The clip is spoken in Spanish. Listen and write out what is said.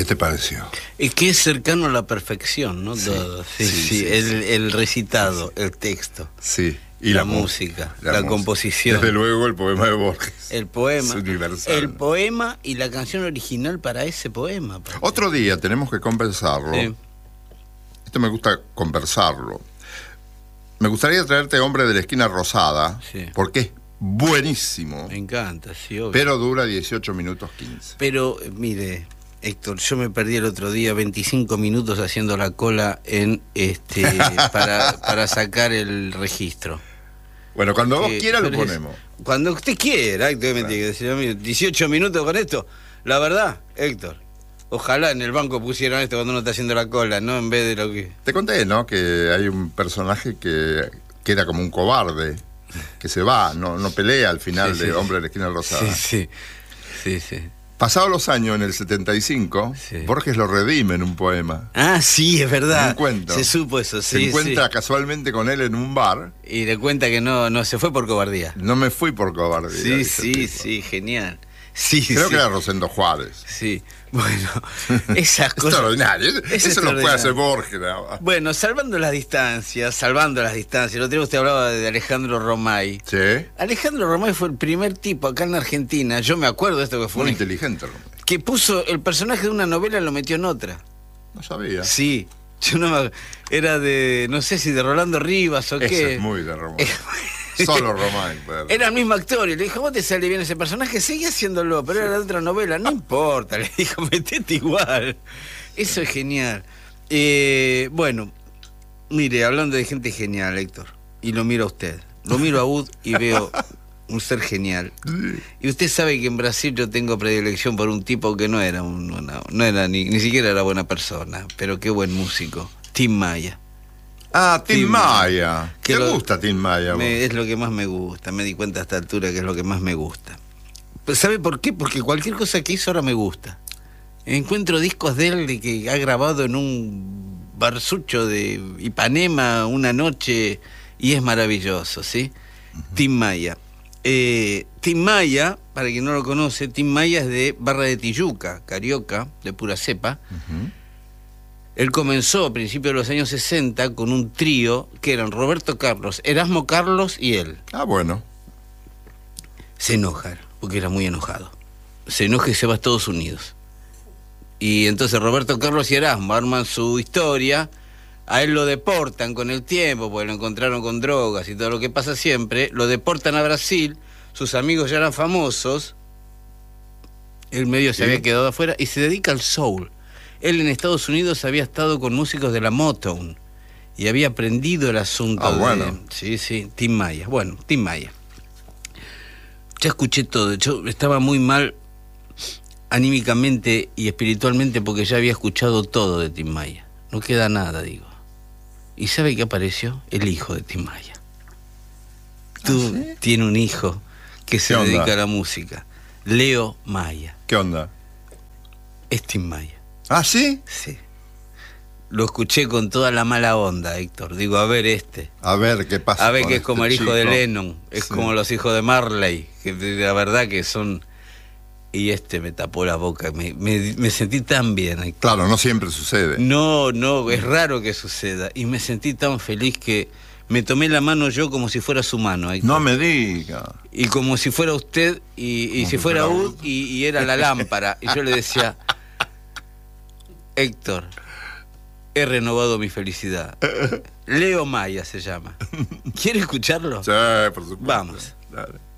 ¿Qué te pareció? Es que es cercano a la perfección, ¿no? Sí, Todo. Sí, sí, sí, sí, el recitado, el texto. Sí. Y la música, la música. Composición. Desde luego el poema de Borges. El poema. Es universal. El poema y la canción original para ese poema. Otro día tenemos que conversarlo. Sí. Esto me gusta conversarlo. Me gustaría traerte Hombre de la Esquina Rosada, Sí. porque es buenísimo. Me encanta, sí, obvio. Pero dura 18 minutos 15. Pero, mire, Héctor, yo me perdí el otro día 25 minutos haciendo la cola en para sacar el registro. Bueno, cuando vos quieras lo pero ponemos. Cuando usted quiera, Héctor, me tiene que decir a mí, 18 minutos con esto. La verdad, Héctor, ojalá en el banco pusieran esto cuando uno está haciendo la cola, ¿no? En vez de lo que... Te conté, ¿no? Que hay un personaje que queda como un cobarde, que se va, no pelea al final Sí, de sí. Hombre de la Esquina Rosada. Sí. Pasados los años, en el 75, Sí. Borges lo redime en un poema. Ah, sí, es verdad. Un cuento. Se supo eso, sí. Se encuentra sí. casualmente con él en un bar. Y le cuenta que no se fue por cobardía. No me fui por cobardía. Sí, dice el tipo. sí, genial. Sí, Creo sí. que era Rosendo Juárez. Sí, bueno, esas cosas... Extraordinario. Es Eso lo puede extraordinario. hacer Borges. ¿No? Bueno, salvando las distancias. El otro día usted hablaba de Alejandro Romay. Sí. Alejandro Romay fue el primer tipo acá en Argentina, yo me acuerdo de esto que fue Muy inteligente, Romero. que puso el personaje de una novela y lo metió en otra. No sabía. Sí, yo no me... Era de, no sé si de Rolando Rivas o Eso qué. es muy de Román. Solo Román. Era el mismo actor y le dijo, ¿vos te sale bien ese personaje? Seguí haciéndolo, pero era de otra novela. No importa, le dijo, metete igual. Eso es genial. Bueno, mire, hablando de gente genial, Héctor, y lo miro a usted. Lo miro a Ud y veo un ser genial. Y usted sabe que en Brasil yo tengo predilección por un tipo que no era ni siquiera era buena persona, pero qué buen músico. Tim Maya. Ah, Tim Maya. Que ¿Te lo- gusta Tim Maya? vos? Es lo que más me gusta, me di cuenta a esta altura que es lo que más me gusta. Pues, ¿sabe por qué? Porque cualquier cosa que hizo ahora me gusta. Encuentro discos de él que ha grabado en un barsucho de Ipanema una noche y es maravilloso, ¿sí? Tim Maya. Tim Maya, para quien no lo conoce, Tim Maya es de Barra de Tijuca, carioca, de pura cepa. Ujú. Él comenzó a principios de los años 60 con un trío que eran Roberto Carlos, Erasmo Carlos y él. Ah, bueno. Se enojan, porque era muy enojado. Se enoja y se va a Estados Unidos. Y entonces Roberto Carlos y Erasmo arman su historia. A él lo deportan con el tiempo, porque lo encontraron con drogas y todo lo que pasa siempre. Lo deportan a Brasil, sus amigos ya eran famosos. Él medio se había quedado afuera y se dedica al soul. Él en Estados Unidos había estado con músicos de la Motown y había aprendido el asunto. Ah, bueno. Sí, Tim Maya. Bueno, Tim Maya. Ya escuché todo. Yo estaba muy mal anímicamente y espiritualmente porque ya había escuchado todo de Tim Maya. No queda nada, digo. ¿Y sabe qué apareció? El hijo de Tim Maya. ¿Sí? Tiene un hijo que se ¿Qué onda? dedica a la música. Leo Maya. ¿Qué onda? Es Tim Maya. ¿Ah, sí? Sí. Lo escuché con toda la mala onda, Héctor. Digo, a ver A ver qué pasa. A ver, con que es este como el hijo de chico. Lennon. Es Sí. como los hijos de Marley. Que la verdad que son... Y me tapó la boca. Me sentí tan bien, Héctor. Claro, no siempre sucede. No, es raro que suceda. Y me sentí tan feliz que me tomé la mano yo como si fuera su mano, Héctor. No me diga. Y como si fuera usted y Como si si fuera fuera Ud y era la lámpara. Y yo le decía, Héctor, he renovado mi felicidad. Leo Maya se llama. ¿Quiere escucharlo? Sí, por supuesto. Vamos. Dale.